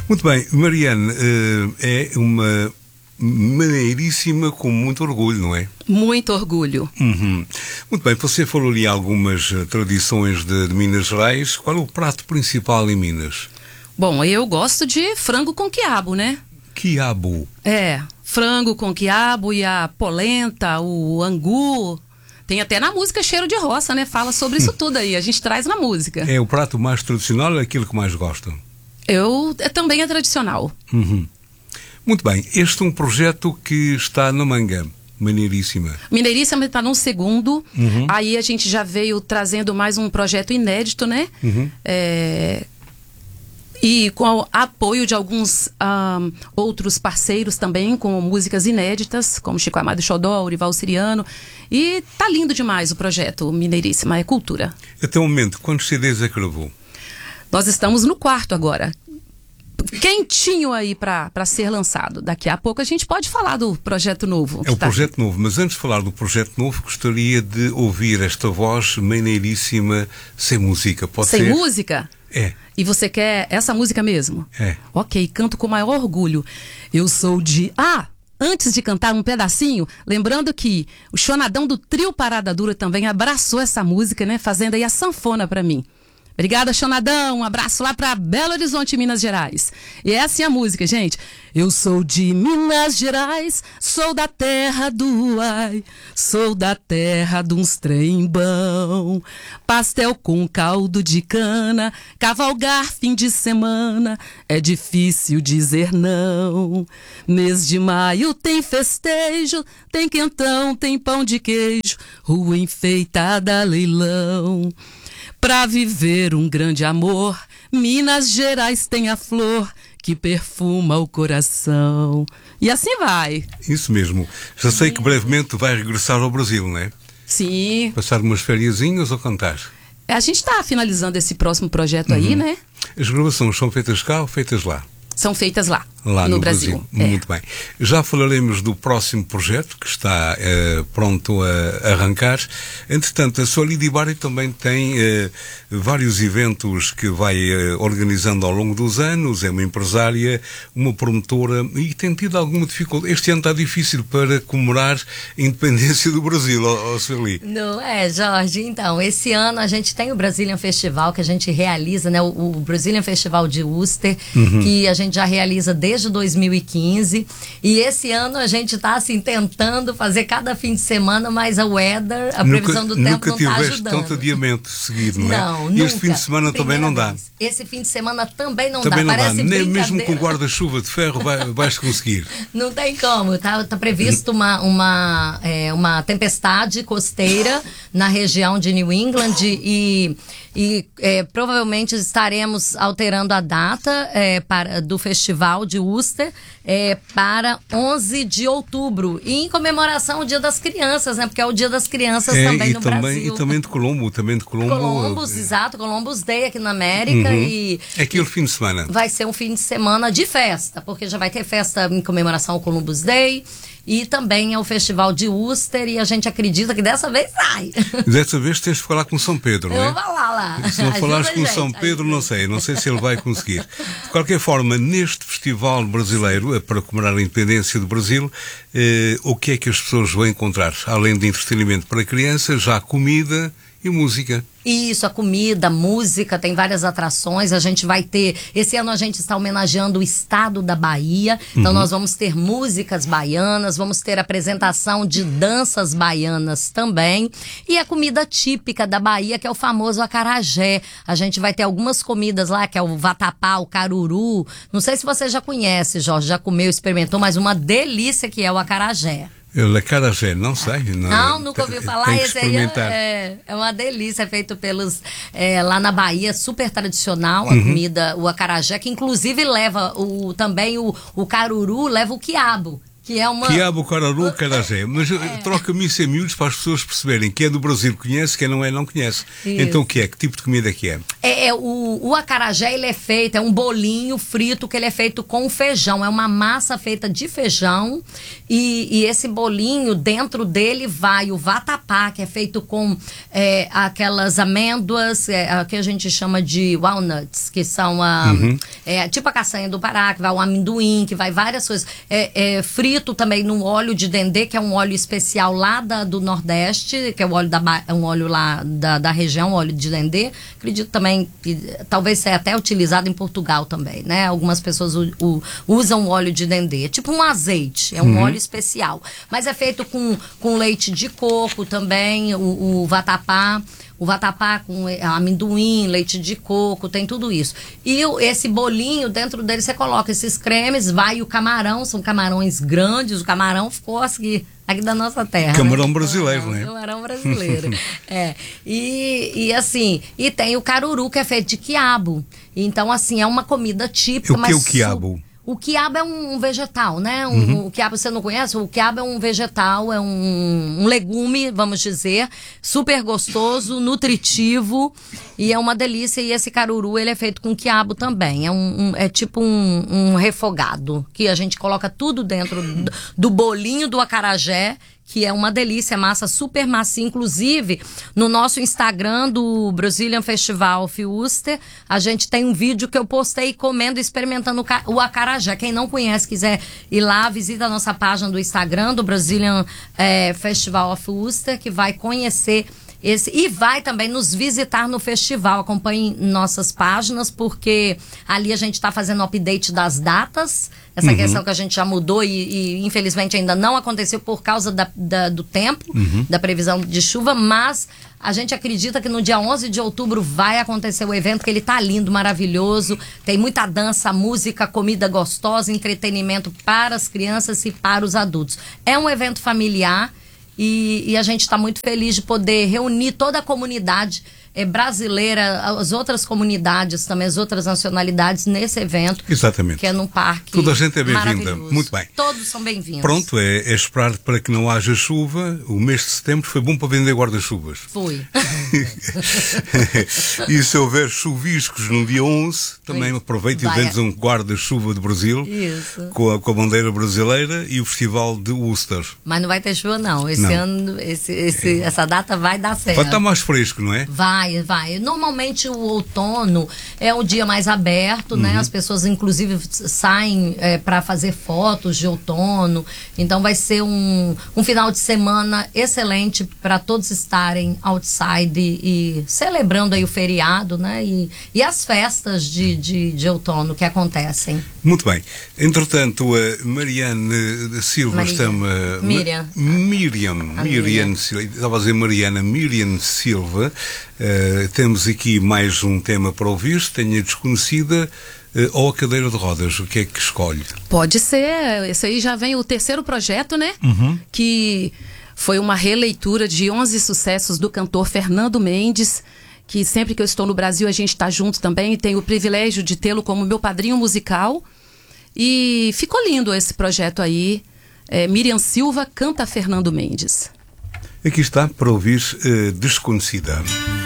Muito bem, Mariane, é uma maneiríssima com muito orgulho, não é? Muito orgulho. Uhum. Muito bem, você falou ali algumas tradições de Minas Gerais. Qual é o prato principal em Minas? Bom, eu gosto de frango com quiabo, né? Quiabo. Frango com quiabo e a polenta, o angu. Tem até na música Cheiro de Roça, né? Fala sobre isso tudo aí, a gente traz na música. É o prato mais tradicional, é aquilo que mais gostam? Também é tradicional. Uhum. Muito bem, este é um projeto que está na manga, Maneiríssima. Maneiríssima está no segundo, aí a gente já veio trazendo mais um projeto inédito, né? E com o apoio de alguns outros parceiros também, com músicas inéditas, como Chico Amado Xodó, Urival Siriano. E tá lindo demais o projeto Maneiríssima, é cultura. Até o momento, quantos CDs é que gravou? Nós estamos no quarto agora. Quentinho aí para ser lançado. Daqui a pouco a gente pode falar do projeto novo. É o projeto novo, mas antes de falar do projeto novo, gostaria de ouvir esta voz maneiríssima sem música. Pode ser? Sem música? É. E você quer essa música mesmo? É. Ok, canto com maior orgulho. Eu sou de... Antes de cantar um pedacinho, lembrando que o Chonadão do Trio Parada Dura também abraçou essa música, né? Fazendo aí a sanfona para mim. Obrigada, Chonadão. Um abraço lá para Belo Horizonte, Minas Gerais. E é assim a música, gente. Eu sou de Minas Gerais, sou da terra do ai, sou da terra de uns trem bom. Pastel com caldo de cana, cavalgar fim de semana, é difícil dizer não. Mês de maio tem festejo, tem quentão, tem pão de queijo, rua enfeitada, leilão. Pra viver um grande amor, Minas Gerais tem a flor que perfuma o coração. E assim vai. Isso mesmo. Já sei que brevemente vai regressar ao Brasil, não é? Sim. Passar umas fériasinhas ou cantar? A gente está finalizando esse próximo projeto aí, né? As gravações são feitas cá ou feitas lá? São feitas lá no Brasil. Muito bem. Já falaremos do próximo projeto que está pronto a arrancar. Entretanto, a Solid Bari também tem vários eventos que vai organizando ao longo dos anos. É uma empresária, uma promotora e tem tido alguma dificuldade. Este ano está difícil para comemorar a independência do Brasil, Sueli. Não é, Jorge? Então, esse ano a gente tem o Brazilian Festival que a gente realiza, né? O Brazilian Festival de Worcester, que a gente já realiza desde 2015 e esse ano a gente está assim tentando fazer cada fim de semana, mas a previsão do tempo não está ajudando. Nunca tiveste tanto adiamento seguido, não é? Não, e nunca. Este fim de semana também não dá. Esse fim de semana também não também dá. Não Parece dá. Nem mesmo com guarda-chuva de ferro vais conseguir. Não tem como. Tá previsto uma tempestade costeira na região de New England e provavelmente estaremos alterando a data do Festival de Worcester para 11 de outubro, e em comemoração ao Dia das Crianças, né? Porque é o Dia das Crianças também no Brasil. E também de Colombo. Exato, Columbus Day aqui na América. E é aquele fim de semana. Vai ser um fim de semana de festa, porque já vai ter festa em comemoração ao Columbus Day e também é o Festival de Worcester, e a gente acredita que dessa vez sai. Dessa vez tens de falar com São Pedro, não é? Eu vou falar lá. Se não falares com São Pedro, não sei se ele vai conseguir. De qualquer forma, neste festival brasileiro, para comemorar a independência do Brasil, o que é que as pessoas vão encontrar? Além de entretenimento para crianças, já comida e música. Isso, a comida, a música, tem várias atrações. A gente vai ter... Esse ano a gente está homenageando o estado da Bahia. Então nós vamos ter músicas baianas, vamos ter apresentação de danças baianas também. E a comida típica da Bahia, que é o famoso acarajé. A gente vai ter algumas comidas lá, que é o vatapá, o caruru. Não sei se você já conhece, Jorge, já comeu, experimentou, mas uma delícia que é o acarajé. Acarajé, não sei. Não, nunca ouviu falar. Esse aí é uma delícia, é feito pelos lá na Bahia, super tradicional a comida, o acarajé, que inclusive leva também o caruru, leva o quiabo. que é uma... Quiabo, Cararu, Carajé. Mas troca-me isso em miúdos para as pessoas perceberem. Quem é do Brasil conhece, quem não é, não conhece. Isso. Então o que é? Que tipo de comida que é? O acarajé, ele é feito, é um bolinho frito que ele é feito com feijão. É uma massa feita de feijão e esse bolinho, dentro dele vai o vatapá, que é feito com aquelas amêndoas, que a gente chama de walnuts, que são tipo a castanha do Pará, que vai o amendoim, que vai várias coisas. Frito também no óleo de dendê, que é um óleo especial lá do Nordeste, que é um óleo lá da região, óleo de dendê. Acredito também que talvez seja até utilizado em Portugal também, né? Algumas pessoas usam óleo de dendê, tipo um azeite, é um óleo especial. Mas é feito com leite de coco também, o vatapá. O vatapá com amendoim, leite de coco, tem tudo isso. E esse bolinho, dentro dele você coloca esses cremes, vai o camarão, são camarões grandes, o camarão ficou aqui da nossa terra. Camarão né? brasileiro, né? Camarão brasileiro. E assim, e tem o caruru, que é feito de quiabo. Então, assim, é uma comida típica. O que é o quiabo? O quiabo é um vegetal, né? O quiabo, você não conhece? O quiabo é um vegetal, é um legume, vamos dizer, super gostoso, nutritivo e é uma delícia. E esse caruru, ele é feito com quiabo também. É tipo um refogado, que a gente coloca tudo dentro do bolinho do acarajé, que é uma delícia, massa super macia. Inclusive, no nosso Instagram do Brazilian Festival of Worcester, a gente tem um vídeo que eu postei comendo e experimentando o acarajé. Quem não conhece, quiser ir lá, visita a nossa página do Instagram do Brazilian Festival of Worcester, que vai conhecer e vai também nos visitar no festival. Acompanhe nossas páginas, porque ali a gente está fazendo update das datas. Essa questão que a gente já mudou e infelizmente ainda não aconteceu por causa do tempo, da previsão de chuva, mas a gente acredita que no dia 11 de outubro vai acontecer o evento, que ele tá lindo, maravilhoso. Tem muita dança, música, comida gostosa, entretenimento para as crianças e para os adultos. É um evento familiar. E a gente está muito feliz de poder reunir toda a comunidade brasileira, as outras comunidades também, as outras nacionalidades nesse evento. Exatamente. Que é num parque. Toda a gente é bem-vinda. Muito bem. Todos são bem-vindos. Pronto, é esperar para que não haja chuva. O mês de setembro foi bom para vender guarda-chuvas. Foi. E se houver chuviscos no dia 11, também aproveite e vendes um guarda-chuva do Brasil. Isso. Com a bandeira brasileira e o festival de Worcester. Mas não vai ter chuva, não. Esse ano, essa data vai dar certo. Vai estar mais fresco, não é? Vai. Normalmente o outono é o dia mais aberto, né? As pessoas, inclusive, saem para fazer fotos de outono. Então vai ser um final de semana excelente para todos estarem outside e celebrando aí o feriado, né? E as festas de outono que acontecem. Muito bem. Entretanto, a Mariana Silva Miriam Silva, estava a dizer Miriam Silva. Temos aqui mais um tema para ouvir. Tenha Desconhecida ou a Cadeira de Rodas. O que é que escolhe? Pode ser. Esse aí já vem o terceiro projeto, né? Que foi uma releitura de 11 sucessos do cantor Fernando Mendes, que sempre que eu estou no Brasil a gente está junto também e tenho o privilégio de tê-lo como meu padrinho musical. E ficou lindo esse projeto aí. Miriam Silva canta Fernando Mendes. Aqui está para ouvir Desconhecida.